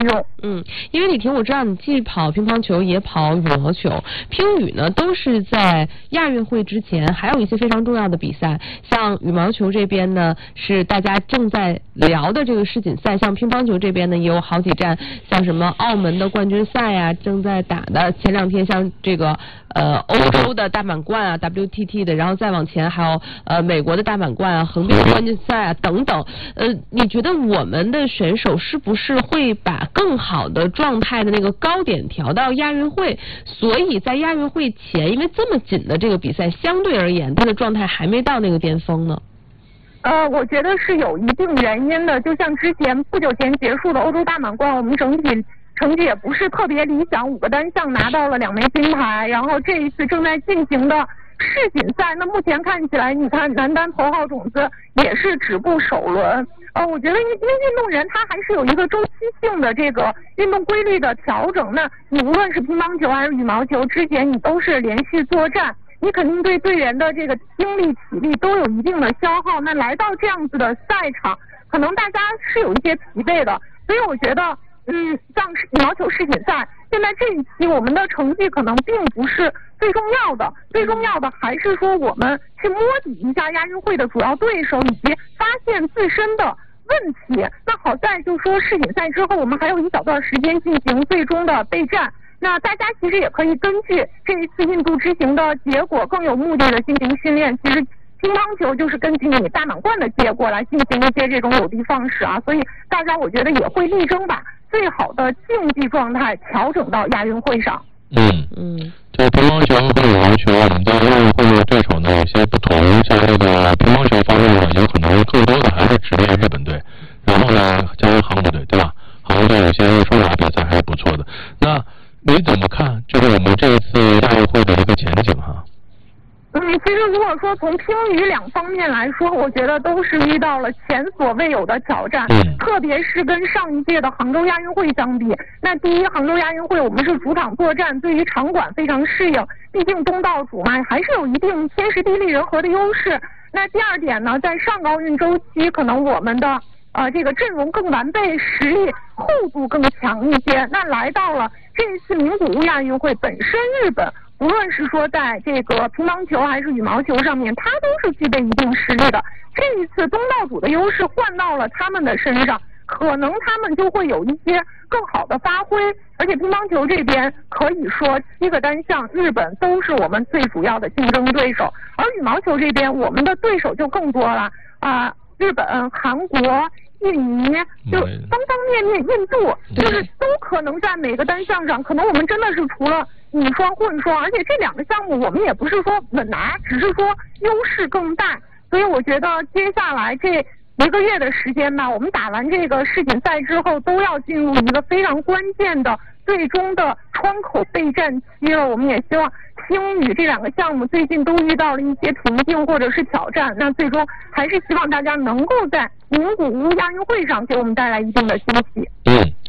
用。 因为李婷，我知道你既跑乒乓球也跑羽毛球，乒羽呢都是在亚运会之前，还有一些非常重要的比赛。像羽毛球这边呢是大家正在聊的这个世锦赛，像乒乓球这边呢也有好几站，像什么澳门的冠军赛啊正在打的，前两天像这个欧洲的大满贯啊 WTT 的，然后再往前还有美国的大满贯啊、横滨的冠军赛啊等等。你觉得我们的选手是不是会把更好的状态的那个高点调到亚运会？所以在亚运会前，因为这么紧的这个比赛，相对而言他的状态还没到那个巅峰呢。 我觉得是有一定原因的，就像之前不久前结束的欧洲大满贯，我们整体成绩也不是特别理想，5个单项拿到了2枚金牌，然后这一次正在进行的世锦赛，那目前看起来，你看男单头号种子也是止步首轮。我觉得因为运动员他还是有一个周期性的这个运动规律的调整，那你无论是乒乓球还是羽毛球，之前你都是连续作战，你肯定对队员的这个精力体力都有一定的消耗，那来到这样子的赛场，可能大家是有一些疲惫的，所以我觉得像羽毛球世锦赛，现在这一期我们的成绩可能并不是最重要的，最重要的还是说我们去摸底一下亚运会的主要对手，以及发现自身的问题。那好在就说世锦赛之后，我们还有一小段时间进行最终的备战。那大家其实也可以根据这一次印度之行的结果，更有目的的进行训练。其实乒乓球就是根据你大满贯的结果来进行一些这种有的放矢啊，所以大家我觉得也会力争把最好的竞技状态调整到亚运会上。 这乒乓球和羽毛球，我们在亚运会的对手呢有些不同。像这个乒乓球方面呢，有可能更多的还是职业日本队，然后呢加上韩国队，对吧？韩国队有些双打比赛还是不错的。那你怎么看？就是我们这一次亚运会的一个前景哈？ 其实如果说从乒羽2方面来说，我觉得都是遇到了前所未有的挑战，特别是跟上一届的杭州亚运会相比。那第一，杭州亚运会我们是主场作战，对于场馆非常适应，毕竟东道主嘛，还是有一定天时地利人和的优势。那第二点呢，在上个奥运周期，可能我们的这个阵容更完备，实力厚度更强一些。那来到了这一次名古屋亚运会，本身日本无论是说在这个乒乓球还是羽毛球上面，它都是具备一定实力的。这一次东道主的优势换到了他们的身上，可能他们就会有一些更好的发挥。而且乒乓球这边可以说7个单项，日本都是我们最主要的竞争对手，而羽毛球这边我们的对手就更多了日本、韩国、印尼，就方方面面，印度，就是都可能在每个单项上，可能我们真的是除了女双、混双，而且这2个项目我们也不是说稳拿，只是说优势更大。所以我觉得接下来这1个月的时间吧，我们打完这个世锦赛之后，都要进入一个非常关键的最终的窗口备战期了。我们也希望乒羽这2个项目最近都遇到了一些瓶颈或者是挑战，那最终还是希望大家能够在名古屋亚运会上给我们带来一定的惊喜。